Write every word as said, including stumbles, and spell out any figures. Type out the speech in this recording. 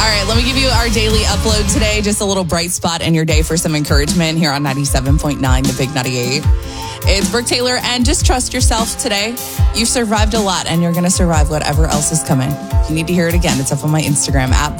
right, let me give you our daily upload today. Just a little bright spot in your day for some encouragement here on ninety-seven point nine, the Big ninety-eight. It's Brooke Taylor, and just trust yourself today. You've survived a lot, and you're going to survive whatever else is coming. If you need to hear it again, it's up on my Instagram, at